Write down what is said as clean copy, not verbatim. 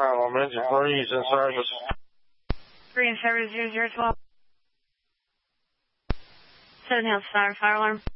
fire alarm, engine 3 is in service. 3 and service 0012. 7 Hills Fire alarm.